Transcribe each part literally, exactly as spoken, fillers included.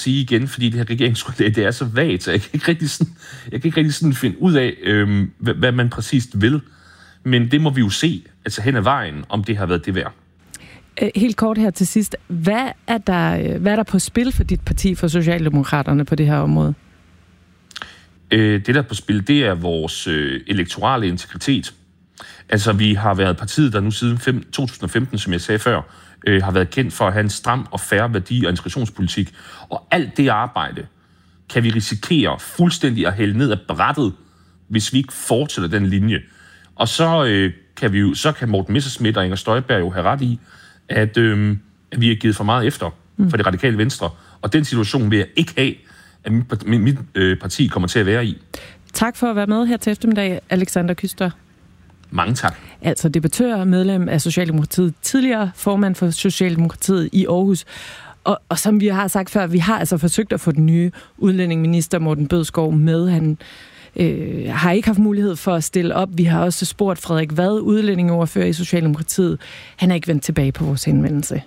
sige igen, fordi det her regeringsgrundlag, det er så vagt, så jeg kan ikke rigtig sådan, jeg kan ikke rigtig sådan finde ud af, øh, hvad, hvad man præcist vil. Men det må vi jo se, altså hen ad vejen, om det har været det værd. Helt kort her til sidst. Hvad er der, hvad er der på spil for dit parti, for Socialdemokraterne, på det her område? Øh, det, der er på spil, det er vores øh, elektorale integritet. Altså, vi har været partiet, der nu siden fem, to tusind og femten, som jeg sagde før, øh, har været kendt for at have en stram og fair værdi- og integrationspolitik. Og alt det arbejde kan vi risikere fuldstændig at hælde ned af brættet, hvis vi ikke fortsætter den linje. Og så, øh, kan, vi jo, så kan Morten Messerschmidt og Inger Støjberg jo have ret i, at, øh, at vi har givet for meget efter mm. for det radikale venstre. Og den situation vil jeg ikke have, at mit, mit, mit øh, parti kommer til at være i. Tak for at være med her til eftermiddag, Alexander Küster. Mange tak. Altså debattør, medlem af Socialdemokratiet, tidligere formand for Socialdemokratiet i Aarhus. Og, og som vi har sagt før, vi har altså forsøgt at få den nye udlændingeminister Morten Bødskov med. Han øh, har ikke haft mulighed for at stille op. Vi har også spurgt Frederik Vad, udlændingeordfører i Socialdemokratiet. Han er ikke vendt tilbage på vores henvendelse.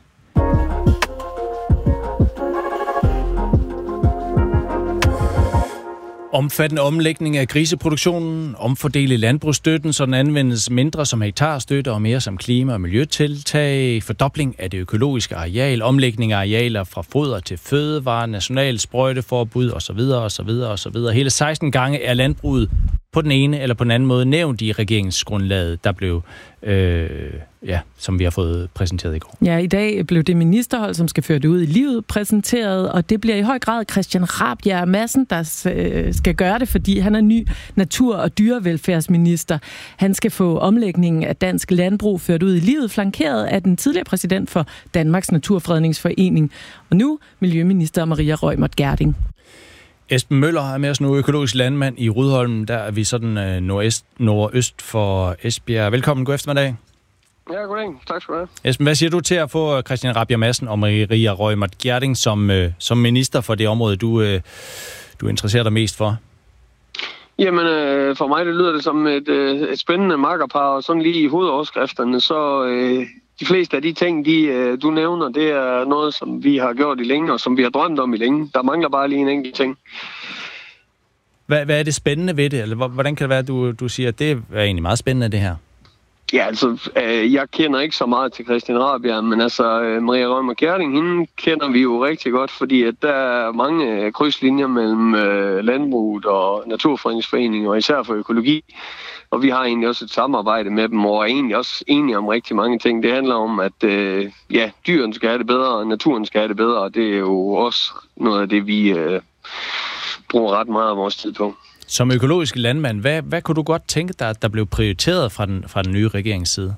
Omfattende omlægning af griseproduktionen, omfordele landbrugsstøtten, så den anvendes mindre som hektarstøtte og mere som klima- og miljøtiltag, fordobling af det økologiske areal, omlægning af arealer fra foder til fødevarer, national sprøjteforbud osv. osv. osv. Hele seksten gange er landbruget på den ene eller på den anden måde nævnt i regeringsgrundlaget, der blev, øh, ja, som vi har fået præsenteret i går. Ja, i dag blev det ministerhold, som skal føre det ud i livet, præsenteret, og det bliver i høj grad Christian Rabjerg Madsen, der skal gøre det, fordi han er ny natur- og dyrevelfærdsminister. Han skal få omlægningen af dansk landbrug ført ud i livet, flankeret af den tidligere præsident for Danmarks Naturfredningsforening, og nu miljøminister Maria Reumert Gjerding. Esben Møller er med os nu, økologisk landmand i Rudholm. Der er vi sådan øh, nordøst, nordøst for Esbjerg. Velkommen, god eftermiddag. Ja, goddag. Tak skal du have. Esben, hvad siger du til at få Christian Rabjerg Madsen og Maria Reumert Gjerding som, øh, som minister for det område, du, øh, du interesserer dig mest for? Jamen, øh, for mig det lyder det som et, øh, et spændende makkerpar, og sådan lige i hovedoverskrifterne, så øh, de fleste af de ting, de, øh, du nævner, det er noget, som vi har gjort i længe, og som vi har drømt om i længe. Der mangler bare lige en enkelt ting. Hvad, hvad er det spændende ved det? Eller hvordan kan det være, at du, du siger, at det er egentlig meget spændende, det her? Ja, altså, øh, jeg kender ikke så meget til Christian Rabjerg, men altså, øh, Maria Reumert Gjerding, hende kender vi jo rigtig godt, fordi at der er mange krydslinjer mellem øh, landbruget og Naturfredningsforeningen, og især for økologi. Og vi har egentlig også et samarbejde med dem, og er egentlig også enige om rigtig mange ting. Det handler om, at øh, ja, dyrene skal have det bedre, og naturen skal have det bedre, og det er jo også noget af det, vi øh, bruger ret meget af vores tid på. Som økologisk landmand, hvad, hvad kunne du godt tænke dig, at der blev prioriteret fra den, fra den nye regerings side?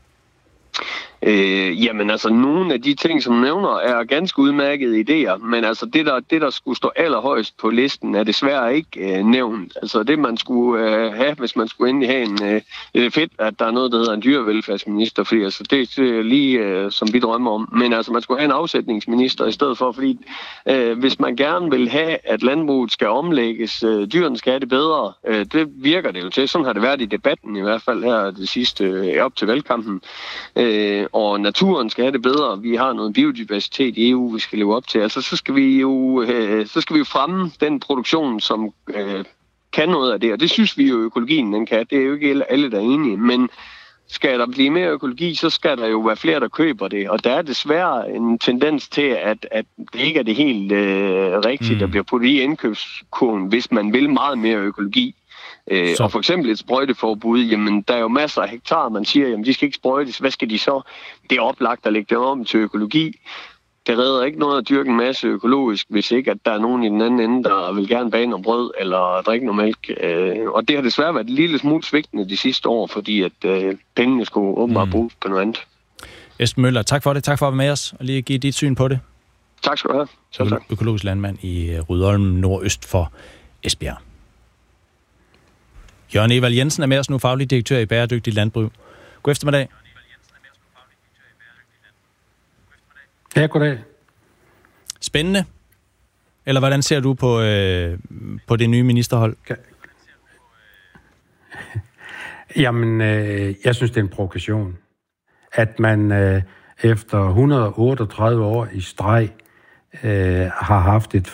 Øh, jamen altså, nogle af de ting, som nævner, er ganske udmærkede idéer, men altså det der, det, der skulle stå allerhøjst på listen, er desværre ikke øh, nævnt. Altså det, man skulle øh, have, hvis man skulle endelig have en... Øh, det er fedt, at der er noget, der hedder en dyrevelfærdsminister, fordi altså, det er lige, øh, som vi drømmer om. Men altså, man skulle have en afsætningsminister i stedet for, fordi øh, hvis man gerne vil have, at landbruget skal omlægges, øh, dyrene skal have det bedre, øh, det virker det jo til. Sådan har det været i debatten i hvert fald her det sidste øh, op til valgkampen. Øh, og naturen skal have det bedre. Vi har noget biodiversitet i E U, vi skal leve op til. Altså, så skal vi jo, øh, så skal vi jo fremme den produktion, som øh, kan noget af det. Og det synes vi jo, økologien den kan. Det er jo ikke alle, der er enige. Men skal der blive mere økologi, så skal der jo være flere, der køber det. Og der er desværre en tendens til, at, at det ikke er det helt øh, rigtige, mm. der bliver puttet i indkøbskurven, hvis man vil meget mere økologi. Øh, og for eksempel et sprøjteforbud, jamen der er jo masser af hektar, man siger, jamen de skal ikke sprøjtes, hvad skal de så? Det er oplagt at lægge dem om til økologi. Det redder ikke noget at dyrke en masse økologisk, hvis ikke at der er nogen i den anden ende, der vil gerne bage noget brød eller drikke noget mælk. Øh, og det har desværre været en lille smule svigtende de sidste år, fordi at øh, pengene skulle åbenbart bruges på noget andet. Esben Møller, tak for det. Tak for at være med os og lige give dit syn på det. Tak skal du have. Selv tak. Økologisk landmand i Rudholm, nordøst for Esbjerg. Jørgen Evald Jensen er med os nu, faglig direktør i Bæredygtig Landbrug. God eftermiddag. Ja, goddag. Spændende. Eller hvordan ser du på, øh, på det nye ministerhold? Jamen, øh, jeg synes, det er en provokation. At man øh, efter et hundrede og otteogtredive år i streg øh, har haft et